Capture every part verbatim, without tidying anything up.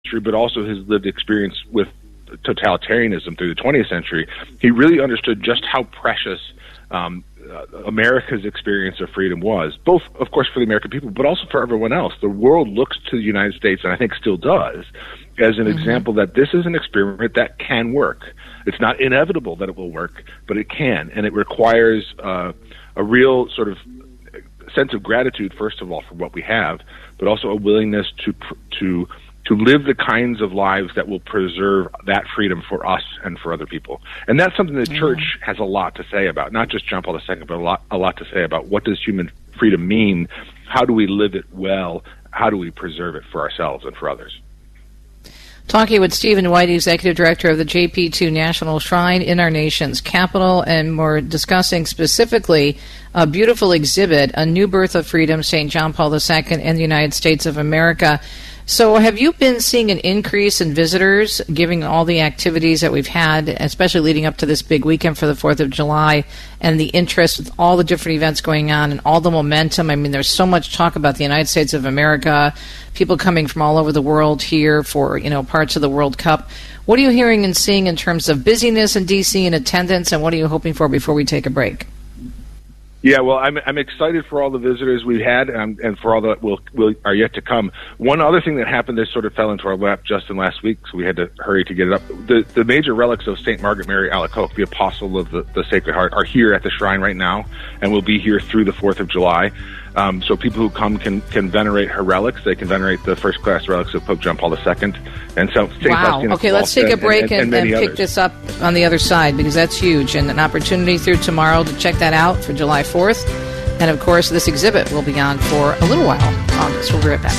but also his lived experience with totalitarianism through the twentieth century, he really understood just how precious um, uh, America's experience of freedom was, both, of course, for the American people, but also for everyone else. The world looks to the United States, and I think still does, as an mm-hmm. example that this is an experiment that can work. It's not inevitable that it will work, but it can, and it requires uh, a real sort of sense of gratitude, first of all, for what we have, but also a willingness to to to live the kinds of lives that will preserve that freedom for us and for other people. And that's something the mm-hmm. church has a lot to say about, not just John Paul the Second, but a lot, a lot to say about what does human freedom mean, how do we live it well, how do we preserve it for ourselves and for others. Talking with Stephen White, Executive Director of the J P two National Shrine in our nation's capital, and we're discussing specifically a beautiful exhibit, A New Birth of Freedom, Saint John Paul the Second and the United States of America. So have you been seeing an increase in visitors, given all the activities that we've had, especially leading up to this big weekend for the fourth of July, and the interest with all the different events going on and all the momentum? I mean, there's so much talk about the United States of America, people coming from all over the world here for, you know, parts of the World Cup. What are you hearing and seeing in terms of busyness in D C and attendance, and what are you hoping for before we take a break? Yeah, well, I'm I'm excited for all the visitors we've had and, and for all that will will are yet to come. One other thing that happened that sort of fell into our lap just in last week, so we had to hurry to get it up. The the major relics of Saint Margaret Mary Alacoque, the Apostle of the, the Sacred Heart, are here at the shrine right now and will be here through the fourth of July. Um, so people who come can, can venerate her relics. They can venerate the first-class relics of Pope John Paul the Second. And so Saint Wow. Faustina Okay, let's take a break and, and, and, and pick this up on the other side, because that's huge, and an opportunity through tomorrow to check that out for July fourth. And, of course, this exhibit will be on for a little while. August. We'll be right back.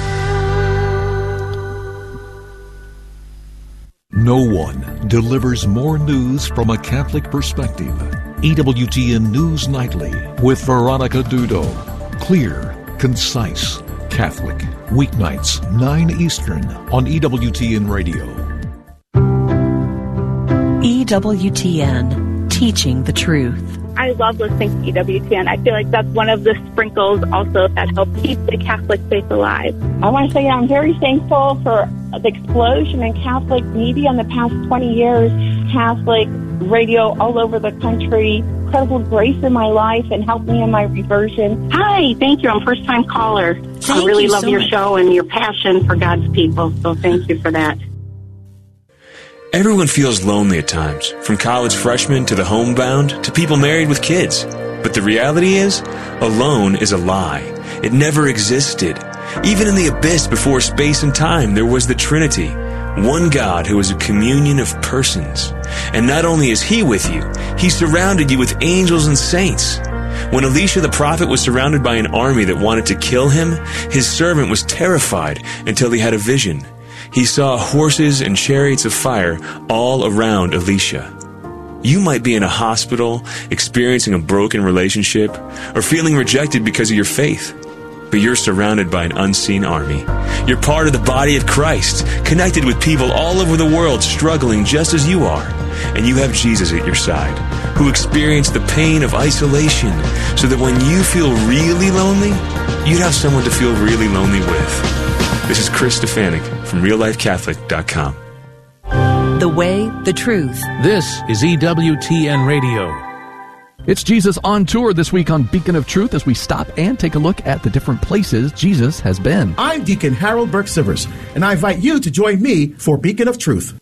No one delivers more news from a Catholic perspective. E W T N News Nightly with Veronica Dudo. Clear, concise, Catholic. Weeknights, nine Eastern on E W T N Radio. E W T N, teaching the truth. I love listening to E W T N. I feel like that's one of the sprinkles also that help keep the Catholic faith alive. I want to say I'm very thankful for the explosion in Catholic media in the past twenty years. Catholic radio all over the country. Incredible grace in my life and helped me in my reversion. Hi, thank you. I'm a first-time caller. Thank I really you love so your much. show and your passion for God's people, so thank you for that. Everyone feels lonely at times, from college freshmen to the homebound to people married with kids. But the reality is, alone is a lie. It never existed. Even in the abyss before space and time, there was the Trinity. One God who is a communion of persons. And not only is He with you, He surrounded you with angels and saints. When Elisha the prophet was surrounded by an army that wanted to kill him, his servant was terrified until he had a vision. He saw horses and chariots of fire all around Elisha. You might be in a hospital, experiencing a broken relationship, or feeling rejected because of your faith. But you're surrounded by an unseen army. You're part of the body of Christ, connected with people all over the world struggling just as you are. And you have Jesus at your side, who experienced the pain of isolation, so that when you feel really lonely, you'd have someone to feel really lonely with. This is Chris Stefanik from real life catholic dot com. The way, the truth. This is E W T N Radio. It's Jesus on Tour this week on Beacon of Truth as we stop and take a look at the different places Jesus has been. I'm Deacon Harold Burke-Sivers, and I invite you to join me for Beacon of Truth.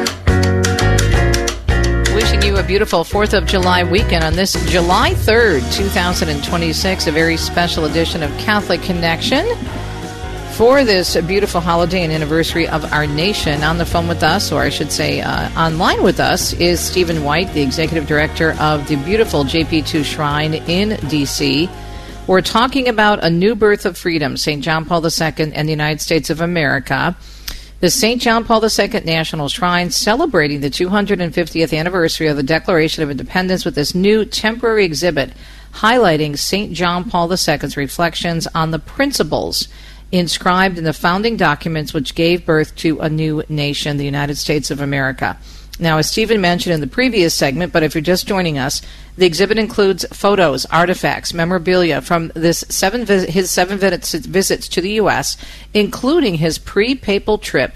Wishing you a beautiful fourth of July weekend on this July third, twenty twenty-six, a very special edition of Catholic Connection. For this beautiful holiday and anniversary of our nation, on the phone with us, or I should say uh, online with us, is Stephen White, the Executive Director of the beautiful J P two Shrine in D C We're talking about A New Birth of Freedom, Saint John Paul the Second and the United States of America. The Saint John Paul the Second National Shrine celebrating the two hundred fiftieth anniversary of the Declaration of Independence with this new temporary exhibit highlighting Saint John Paul the Second's reflections on the principles inscribed in the founding documents which gave birth to a new nation, the United States of America. Now, as Stephen mentioned in the previous segment, but if you're just joining us, the exhibit includes photos, artifacts, memorabilia from this seven vis- his seven visits, visits to the U S, including his pre-papal trip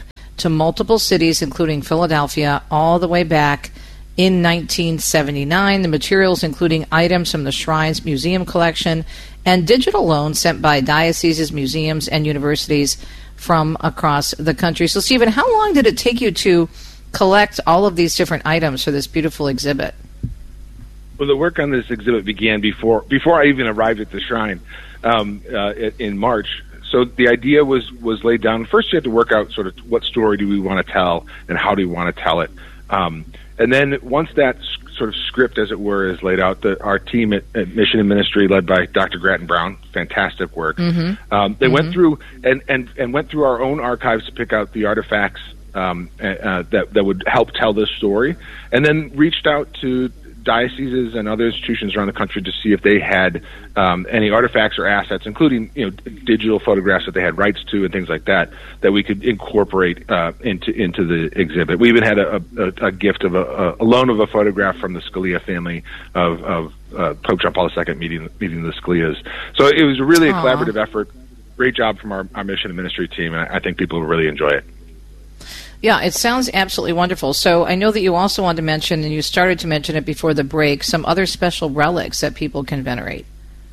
to multiple cities, including Philadelphia, all the way back in nineteen seventy-nine. The materials including items from the Shrine's museum collection and digital loans sent by dioceses, museums, and universities from across the country. So, Stephen, how long did it take you to collect all of these different items for this beautiful exhibit? Well, the work on this exhibit began before before I even arrived at the Shrine um, uh, in March. So the idea was was laid down. First, you had to work out sort of what story do we want to tell and how do we want to tell it. Um, and then once that sort of script, as it were, is laid out, the, our team at, at Mission and Ministry, led by Doctor Grattan Brown, fantastic work. Mm-hmm. Um, they mm-hmm. went through and, and, and went through our own archives to pick out the artifacts um, uh, that that would help tell this story, and then reached out to dioceses and other institutions around the country to see if they had um, any artifacts or assets, including you know digital photographs that they had rights to and things like that, that we could incorporate uh, into into the exhibit. We even had a, a, a gift of a, a loan of a photograph from the Scalia family of, of uh, Pope John Paul the Second meeting meeting the Scalias. So it was really a Aww. collaborative effort. Great job from our, our mission and ministry team, and I, I think people will really enjoy it. Yeah, it sounds absolutely wonderful. So I know that you also wanted to mention, and you started to mention it before the break, some other special relics that people can venerate.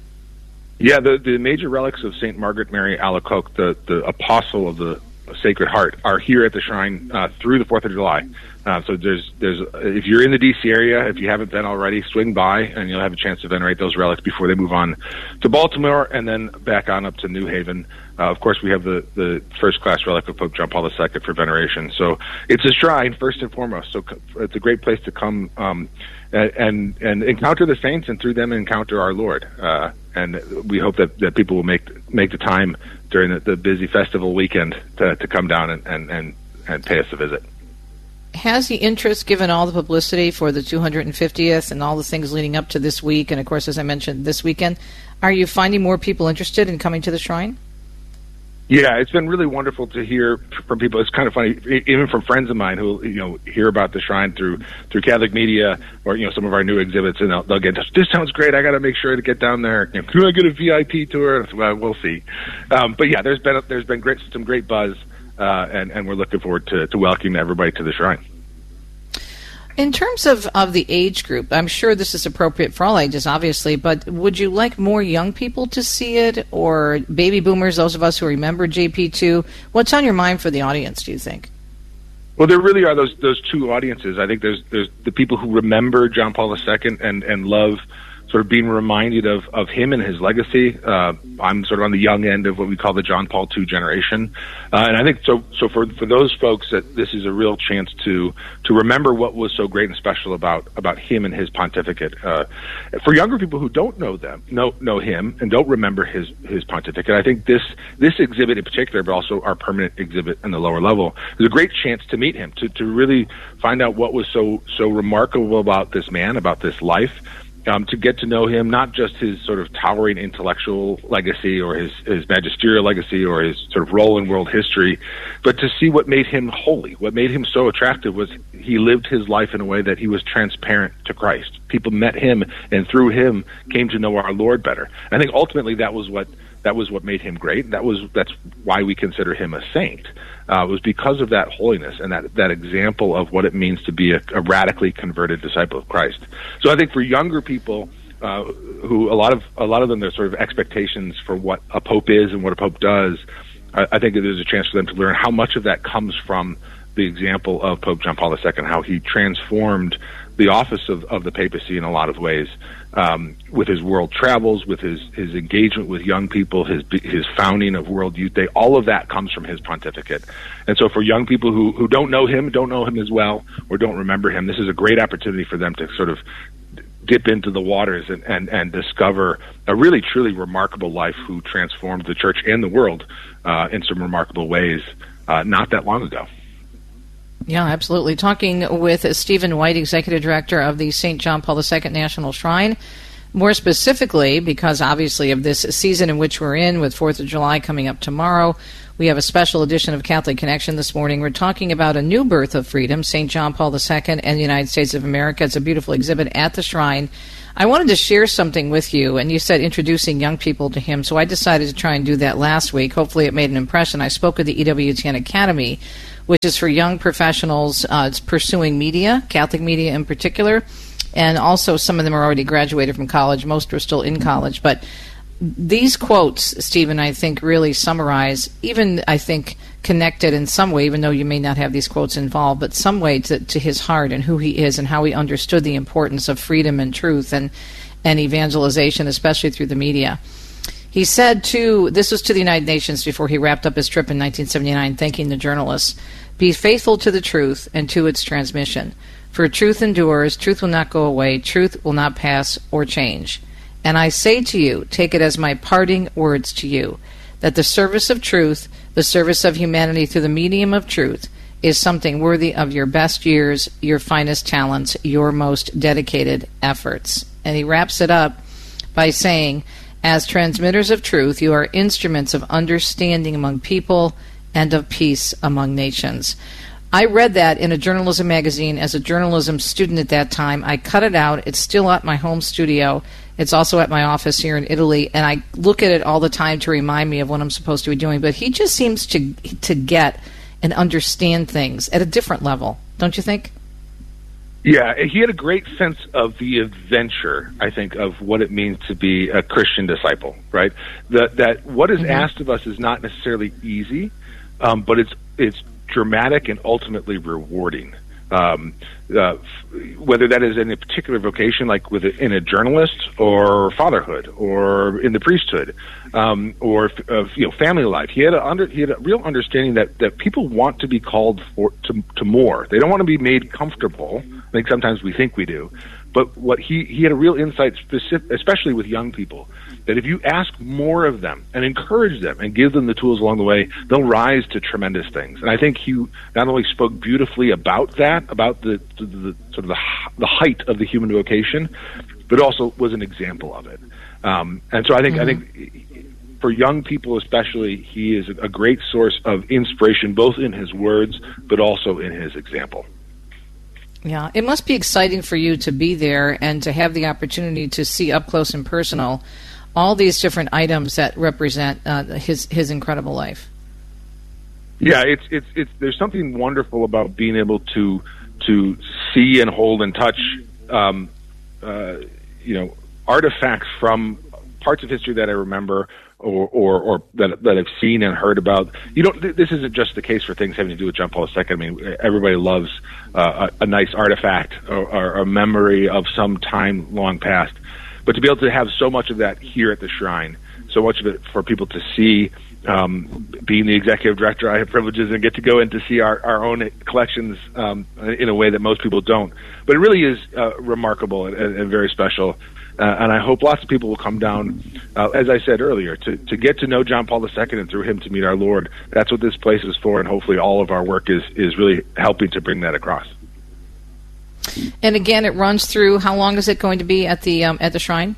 Yeah, the, the major relics of Saint Margaret Mary Alacoque, the, the apostle of the Sacred Heart, are here at the Shrine uh, through the fourth of July. Uh, so there's there's if you're in the D C area, if you haven't been already, swing by and you'll have a chance to venerate those relics before they move on to Baltimore and then back on up to New Haven. Uh, of course, we have the, the first-class relic of Pope John Paul the Second for veneration. So it's a shrine, first and foremost. So it's a great place to come um, and and encounter the saints, and through them encounter our Lord. Uh, and we hope that, that people will make make the time during the, the busy festival weekend to, to come down and, and, and, and pay us a visit. Has the interest, given all the publicity for the two hundred fiftieth and all the things leading up to this week, and of course, as I mentioned, this weekend, are you finding more people interested in coming to the Shrine? Yeah, it's been really wonderful to hear from people. It's kind of funny, even from friends of mine who you know hear about the Shrine through through Catholic media or you know some of our new exhibits, and they'll, they'll get in touch. This sounds great. I got to make sure to get down there. You know, can I get a V I P tour? Well, we'll see. Um, but yeah, there's been there's been great some great buzz, uh, and and we're looking forward to, to welcoming everybody to the Shrine. In terms of, of the age group, I'm sure this is appropriate for all ages, obviously, but would you like more young people to see it, or baby boomers, those of us who remember J P two? What's on your mind for the audience, do you think? Well, there really are those those two audiences. I think there's there's the people who remember John Paul the Second and, and love sort of being reminded of, of him and his legacy. Uh, I'm sort of on the young end of what we call the John Paul the Second generation. Uh, and I think so, so for, for those folks that this is a real chance to, to remember what was so great and special about, about him and his pontificate. Uh, for younger people who don't know them, know, know him and don't remember his, his pontificate, I think this, this exhibit in particular, but also our permanent exhibit in the lower level, is a great chance to meet him, to, to really find out what was so, so remarkable about this man, about this life. Um, to get to know him, not just his sort of towering intellectual legacy or his, his magisterial legacy or his sort of role in world history, but to see what made him holy. What made him so attractive was he lived his life in a way that he was transparent to Christ. People met him and through him came to know our Lord better. I think ultimately that was what that was what made him great. That was that's why we consider him a saint. Uh, was because of that holiness and that, that example of what it means to be a, a radically converted disciple of Christ. So I think for younger people, uh, who a lot of a lot of them, their sort of expectations for what a pope is and what a pope does, I, I think there's a chance for them to learn how much of that comes from the example of Pope John Paul the Second, how he transformed the office of, of the papacy in a lot of ways, um, with his world travels, with his, his engagement with young people, his his founding of World Youth Day. All of that comes from his pontificate. And so for young people who, who don't know him, don't know him as well, or don't remember him, this is a great opportunity for them to sort of dip into the waters and, and, and discover a really, truly remarkable life who transformed the church and the world uh, in some remarkable ways uh, not that long ago. Yeah, absolutely. Talking with Stephen White, Executive Director of the Saint John Paul the Second National Shrine. More specifically, because obviously of this season in which we're in with fourth of July coming up tomorrow, we have a special edition of Catholic Connection this morning. We're talking about a new birth of freedom, Saint John Paul the Second and the United States of America. It's a beautiful exhibit at the shrine. I wanted to share something with you, and you said introducing young people to him, so I decided to try and do that last week. Hopefully it made an impression. I spoke at the E W T N Academy, which is for young professionals uh, it's pursuing media, Catholic media in particular, and also some of them are already graduated from college. Most are still in college, but these quotes, Stephen, I think really summarize, even I think connected in some way, even though you may not have these quotes involved, but some way to, to his heart and who he is and how he understood the importance of freedom and truth and, and evangelization, especially through the media. He said to, this was to the United Nations before he wrapped up his trip in nineteen seventy-nine, thanking the journalists, "Be faithful to the truth and to its transmission. For truth endures, truth will not go away, truth will not pass or change. And I say to you, take it as my parting words to you, that the service of truth, the service of humanity through the medium of truth, is something worthy of your best years, your finest talents, your most dedicated efforts." And he wraps it up by saying, "As transmitters of truth, you are instruments of understanding among people and of peace among nations." I read that in a journalism magazine as a journalism student at that time. I cut it out. It's still at my home studio. It's also at my office here in Italy, and I look at it all the time to remind me of what I'm supposed to be doing. But he just seems to to get and understand things at a different level, don't you think? Yeah, he had a great sense of the adventure, I think, of what it means to be a Christian disciple, right? That, that what is mm-hmm. asked of us is not necessarily easy, um, but it's it's dramatic and ultimately rewarding. Um, uh, whether that is in a particular vocation, like with a, in a journalist, or fatherhood, or in the priesthood, um, or uh, you know, family life. He had a under, he had a real understanding that, that people want to be called for to to more. They don't want to be made comfortable. I think sometimes we think we do, but what he he had a real insight, specific, especially with young people, that if you ask more of them and encourage them and give them the tools along the way, they'll rise to tremendous things. And I think he not only spoke beautifully about that, about the, the, the sort of the, the height of the human vocation, but also was an example of it. Um, and so I think mm-hmm. I think for young people especially, he is a great source of inspiration, both in his words but also in his example. Yeah, it must be exciting for you to be there and to have the opportunity to see up close and personal all these different items that represent uh, his his incredible life. Yeah, it's it's it's there's something wonderful about being able to to see and hold and touch, um, uh, you know, artifacts from parts of history that I remember or or, or that that I've seen and heard about. You know, th- this isn't just the case for things having to do with John Paul the Second. I mean, everybody loves uh, a, a nice artifact or, or a memory of some time long past. But to be able to have so much of that here at the shrine, so much of it for people to see, um, being the executive director, I have privileges and get to go in to see our, our own collections um, in a way that most people don't. But it really is uh, remarkable and, and very special. Uh, and I hope lots of people will come down, uh, as I said earlier, to, to get to know John Paul the Second and through him to meet our Lord. That's what this place is for, and hopefully all of our work is, is really helping to bring that across. And again, it runs through. How long is it going to be at the um, at the shrine?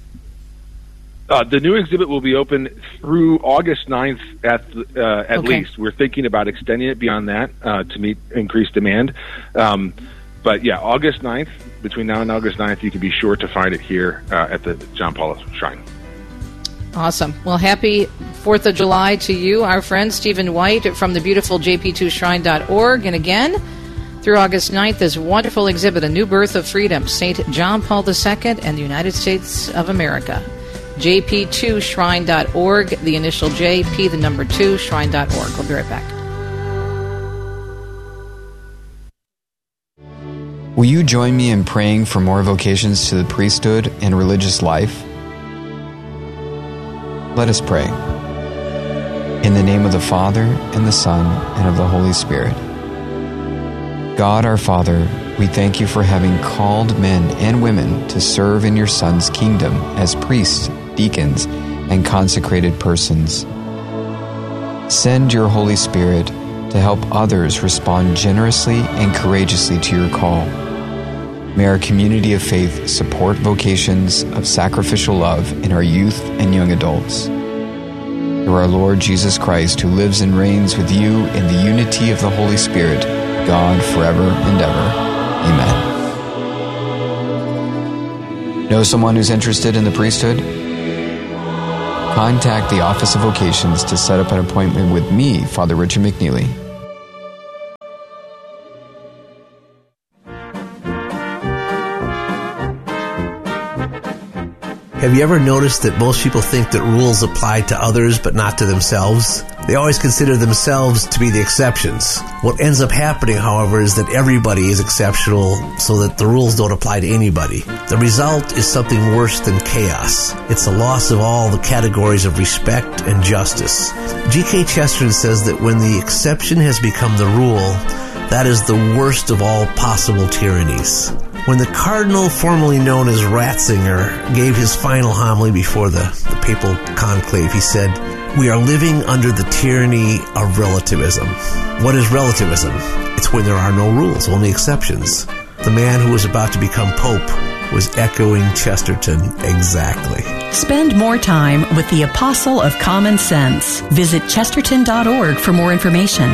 Uh, the new exhibit will be open through August ninth at uh, at okay. least. We're thinking about extending it beyond that uh, to meet increased demand. Um, but yeah, August ninth. Between now and August ninth, you can be sure to find it here uh, at the John Paul Shrine. Awesome. Well, happy fourth of July to you, our friend Stephen White from the beautiful J P two shrine dot org. And again, through August ninth, this wonderful exhibit, A New Birth of Freedom, Saint John Paul the Second and the United States of America. J P two shrine dot org, the initial J, P, the number two, shrine dot org. We'll be right back. Will you join me in praying for more vocations to the priesthood and religious life? Let us pray. In the name of the Father, and the Son, and of the Holy Spirit. God our Father, we thank you for having called men and women to serve in your Son's kingdom as priests, deacons, and consecrated persons. Send your Holy Spirit to help others respond generously and courageously to your call. May our community of faith support vocations of sacrificial love in our youth and young adults. Through our Lord Jesus Christ, who lives and reigns with you in the unity of the Holy Spirit, God, forever and ever. Amen. Know someone who's interested in the priesthood? Contact the Office of Vocations to set up an appointment with me, Father Richard McNeely. Have you ever noticed that most people think that rules apply to others but not to themselves? They always consider themselves to be the exceptions. What ends up happening, however, is that everybody is exceptional so that the rules don't apply to anybody. The result is something worse than chaos. It's a loss of all the categories of respect and justice. G K Chesterton says that when the exception has become the rule, that is the worst of all possible tyrannies. When the cardinal, formerly known as Ratzinger, gave his final homily before the, the papal conclave, he said, "We are living under the tyranny of relativism." What is relativism? It's when there are no rules, only exceptions. The man who was about to become pope was echoing Chesterton exactly. Spend more time with the Apostle of Common Sense. Visit chesterton dot org for more information.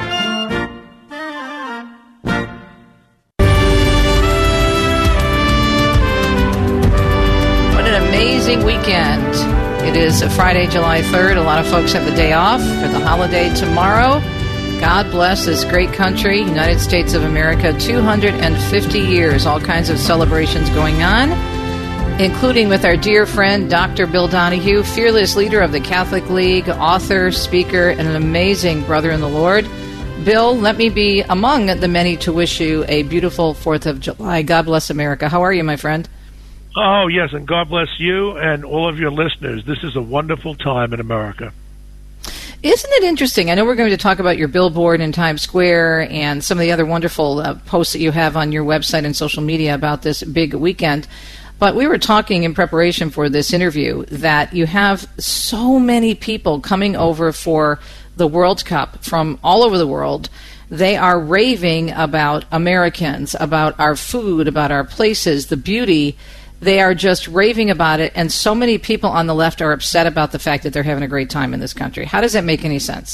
Weekend. It is Friday, July third. A lot of folks have the day off for the holiday tomorrow. God bless this great country, United States of America, two hundred fifty years. All kinds of celebrations going on, including with our dear friend, Doctor Bill Donahue, fearless leader of the Catholic League, author, speaker, and an amazing brother in the Lord. Bill, let me be among the many to wish you a beautiful fourth of July. God bless America. How are you, my friend? Oh, yes, and God bless you and all of your listeners. This is a wonderful time in America. Isn't it interesting? I know we're going to talk about your billboard in Times Square and some of the other wonderful uh, posts that you have on your website and social media about this big weekend. But we were talking in preparation for this interview that you have so many people coming over for the World Cup from all over the world. They are raving about Americans, about our food, about our places, the beauty. They are just raving about it, and so many people on the left are upset about the fact that they're having a great time in this country. How does that make any sense?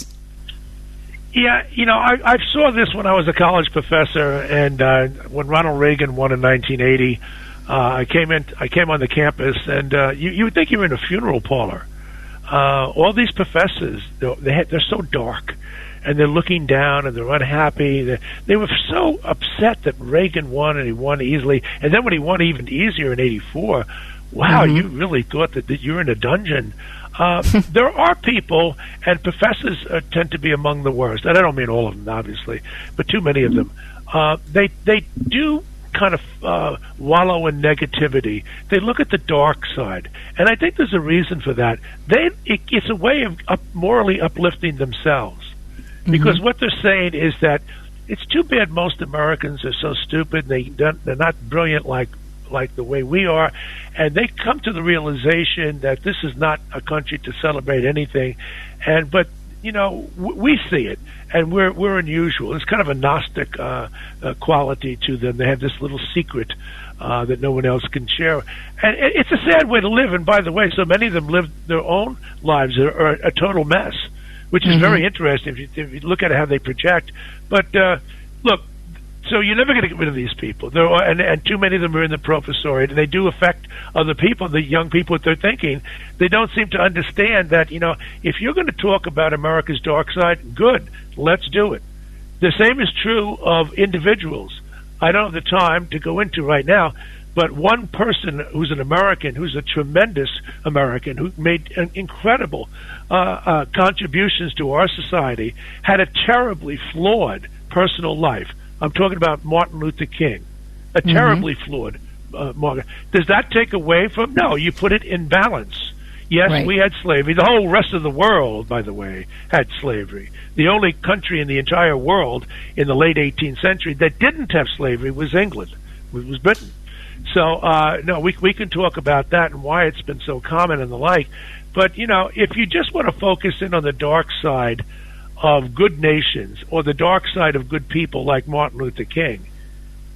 Yeah, you know, I, I saw this when I was a college professor, and uh, when Ronald Reagan won in nineteen eighty, uh, I came in. I came on the campus, and uh, you, you would think you were in a funeral parlor. Uh, all these professors, they had, they're so dark. And they're looking down, and they're unhappy. They, they were so upset that Reagan won, and he won easily. And then when he won even easier in eighty-four, wow, mm-hmm. you really thought that, that you're in a dungeon. Uh, there are people, and professors uh, tend to be among the worst. And I don't mean all of them, obviously, but too many of them. Uh, they they do kind of uh, wallow in negativity. They look at the dark side, and I think there's a reason for that. They it, it's a way of up, morally uplifting themselves. Because mm-hmm. what they're saying is that it's too bad most Americans are so stupid. They don't, they're not brilliant like like the way we are, and they come to the realization that this is not a country to celebrate anything. And but you know w- we see it, and we're we're unusual. It's kind of a Gnostic uh, uh, quality to them. They have this little secret uh, that no one else can share, and it's a sad way to live. And by the way, so many of them live their own lives that are a total mess. Which is mm-hmm. very interesting if you, if you look at how they project. But uh, look, so you're never going to get rid of these people. There are, and, and too many of them are in the professoriate, and they do affect other people, the young people, what they're thinking. They don't seem to understand that, you know, if you're going to talk about America's dark side, good, let's do it. The same is true of individuals. I don't have the time to go into right now, but one person who's an American, who's a tremendous American, who made an incredible uh, uh, contributions to our society, had a terribly flawed personal life. I'm talking about Martin Luther King, a mm-hmm. terribly flawed uh, Martin. Does that take away from? No, you put it in balance. Yes, right. We had slavery. The whole rest of the world, by the way, had slavery. The only country in the entire world in the late eighteenth century that didn't have slavery was England. It was Britain. So, uh, no, we we can talk about that and why it's been so common and the like. But, you know, if you just want to focus in on the dark side of good nations or the dark side of good people like Martin Luther King,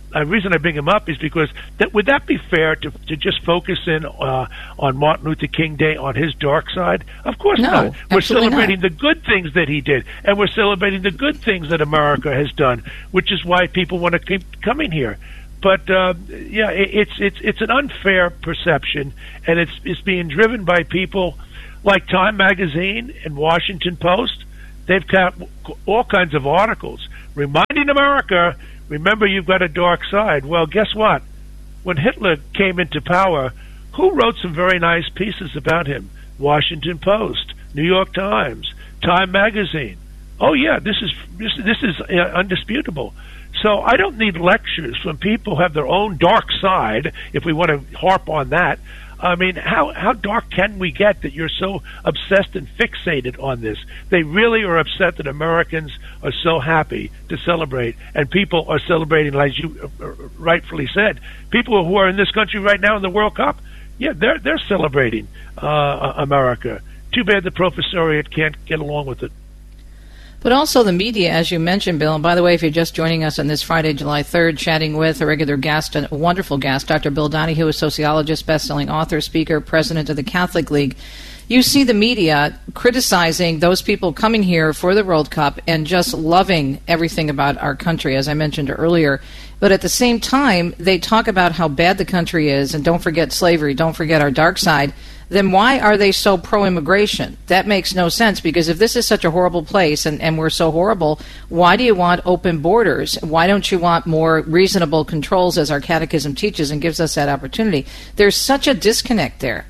the reason I bring him up is because that would that be fair to to just focus in uh, on Martin Luther King Day on his dark side? Of course no, not. We're celebrating not. the good things that he did, and we're celebrating the good things that America has done, which is why people want to keep coming here. But uh, yeah, it, it's it's it's an unfair perception, and it's it's being driven by people like Time Magazine and Washington Post. They've got all kinds of articles reminding America, remember, you've got a dark side. Well, guess what? When Hitler came into power, who wrote some very nice pieces about him? Washington Post, New York Times, Time Magazine. Oh yeah, this is this, this is uh, undisputable. So I don't need lectures from people who have their own dark side, if we want to harp on that. I mean, how how dark can we get that you're so obsessed and fixated on this? They really are upset that Americans are so happy to celebrate, and people are celebrating, as you rightfully said. People who are in this country right now in the World Cup, yeah, they're they're celebrating uh, America. Too bad the professoriate can't get along with it. But also the media, as you mentioned, Bill. And by the way, if you're just joining us on this Friday, July third, chatting with a regular guest, a wonderful guest, Doctor Bill Donahue, a sociologist, best-selling author, speaker, president of the Catholic League. You see the media criticizing those people coming here for the World Cup and just loving everything about our country, as I mentioned earlier. But at the same time, they talk about how bad the country is, and don't forget slavery, don't forget our dark side. Then why are they so pro-immigration? That makes no sense, because if this is such a horrible place and, and we're so horrible, why do you want open borders? Why don't you want more reasonable controls, as our catechism teaches and gives us that opportunity? There's such a disconnect there.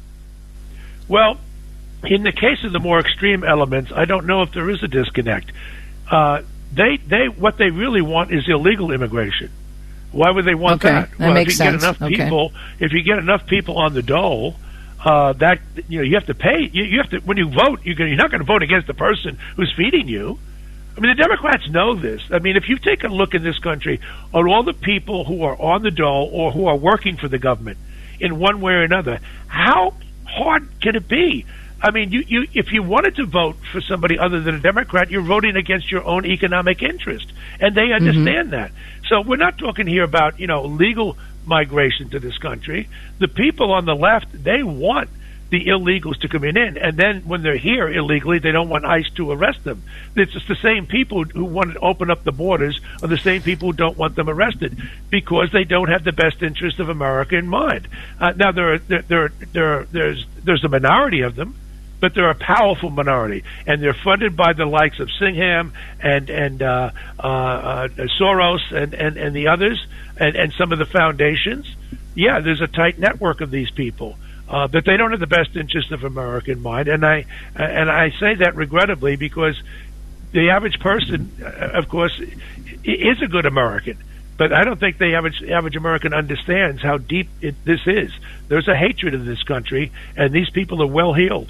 Well, in the case of the more extreme elements, I don't know if there is a disconnect. Uh, they, they, what they really want is illegal immigration. Why would they want okay, that? That well, makes if you sense. get enough Okay. people, if you get enough people on the dole, uh, that you know, you have to pay. You, you have to when you vote. You're, gonna, you're not going to vote against the person who's feeding you. I mean, the Democrats know this. I mean, if you take a look in this country at all the people who are on the dole or who are working for the government in one way or another, how hard can it be? I mean, you, you, if you wanted to vote for somebody other than a Democrat, you're voting against your own economic interest, and they understand mm-hmm. that. So we're not talking here about, you know, legal migration to this country. The people on the left, they want the illegals to come in, and then when they're here illegally, they don't want ICE to arrest them. It's just the same people who want to open up the borders are the same people who don't want them arrested, because they don't have the best interest of America in mind. Uh, now, there are, there, there, there, there's there's a minority of them, but they're a powerful minority, and they're funded by the likes of Singham and and uh, uh, uh, Soros and, and, and the others, and, and some of the foundations. Yeah, there's a tight network of these people. Uh, but they don't have the best interest of America in mind, and I and I say that regrettably, because the average person, uh, of course, is a good American, but I don't think the average average American understands how deep it, this is. There's a hatred in this country, and these people are well heeled.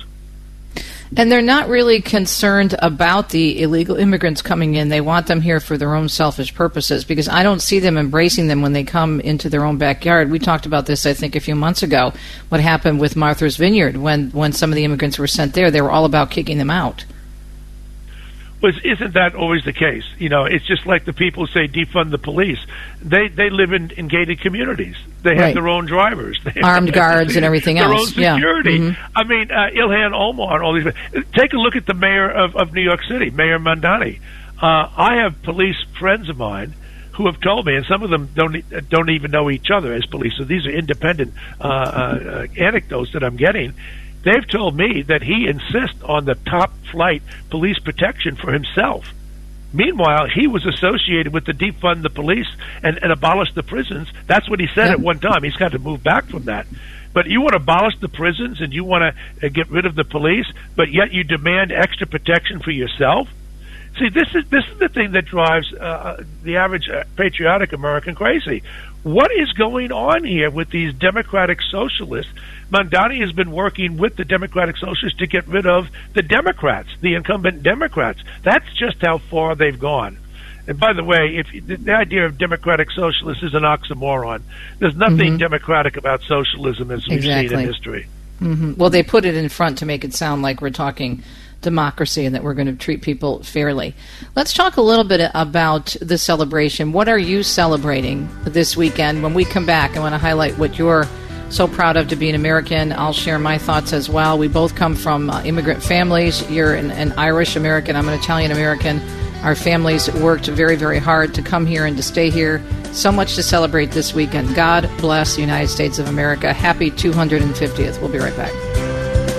And they're not really concerned about the illegal immigrants coming in. They want them here for their own selfish purposes, because I don't see them embracing them when they come into their own backyard. We talked about this, I think, a few months ago, what happened with Martha's Vineyard. When, when some of the immigrants were sent there, they were all about kicking them out. Well, isn't that always the case? You know, it's just like the people who say defund the police. They they live in, in gated communities. They have right. their own drivers. They Armed have, guards and everything their else. Their own security. Yeah. Mm-hmm. I mean, uh, Ilhan Omar, all these. Take a look at the mayor of, of New York City, Mayor Mamdani. Uh, I have police friends of mine who have told me, and some of them don't don't even know each other as police. So these are independent uh, uh, anecdotes that I'm getting. They've told me that he insists on the top flight police protection for himself. Meanwhile, he was associated with the defund the police and, and abolish the prisons. That's what he said yeah. at one time. He's got to move back from that. But you want to abolish the prisons and you want to uh, get rid of the police, but yet you demand extra protection for yourself? See, this is this is the thing that drives uh, the average uh, patriotic American crazy. What is going on here with these democratic socialists? Mamdani has been working with the democratic socialists to get rid of the Democrats, the incumbent Democrats. That's just how far they've gone. And by the way, if the, the idea of democratic socialists is an oxymoron. There's nothing mm-hmm. democratic about socialism as we've exactly. seen in history. Mm-hmm. Well, they put it in front to make it sound like we're talking democracy and that we're going to treat people fairly. Let's talk a little bit about the celebration. What are you celebrating this weekend? When we come back, I want to highlight what you're so proud of to be an American. I'll share my thoughts as well. We both come from uh, immigrant families. You're an, an Irish American. I'm an Italian American. Our families worked very, very hard to come here and to stay here. So much to celebrate this weekend. God bless the United States of America. Happy two hundred fiftieth. We'll be right back.